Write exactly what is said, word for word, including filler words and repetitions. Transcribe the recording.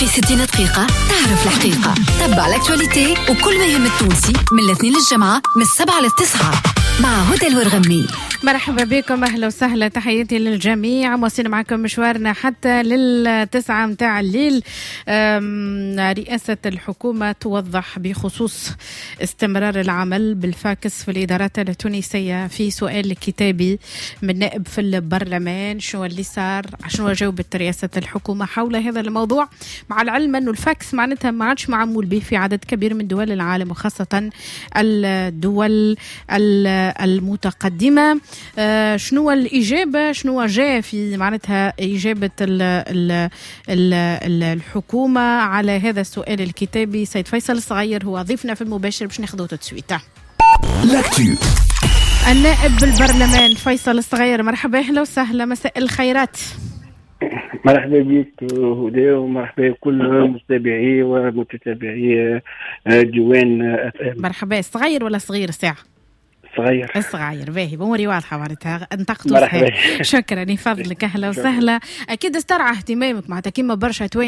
في ستين دقيقة تعرف الحقيقة. تبع الاكتواليتي وكل ما يهم التونسي من الاثنين للجمعة من السبعة للتسعة مع هدى الورغمي. مرحبا بكم، أهلا وسهلا، تحياتي للجميع. موصلين معكم مشوارنا حتى للتسعة متاع الليل. رئاسة الحكومة توضح بخصوص استمرار العمل بالفاكس في الإدارات التونسية في سؤال كتابي من نائب في البرلمان. شو اللي صار؟ شنو جاوبت رئاسة الحكومة حول هذا الموضوع؟ مع العلم أنه الفاكس معناتها ما عادش معمول به في عدد كبير من دول العالم وخاصة الدول المتقدمة. آه شنو الإجابة؟ شنو جاء في معناتها إجابة ال ال ال ال الحكومة على هذا السؤال الكتابي؟ سيد فيصل الصغير هو ضيفنا في المباشر باش ناخذوه تسويته. النائب بالبرلمان فيصل الصغير، مرحبا، أهلا وسهلا، مساء الخيرات. مرحبا بك هدى، ومرحبا بكل متابعي ومتتابعي ديوان اف ام. مرحبا. صغير ولا صغير ساعة؟ صغير. الصغير باهي، بأموري واضحة معناتها انتقدوا. شكرا لفضلك، أهلا وسهلا. أكيد استرعى اهتمامك معناتها كيما برشا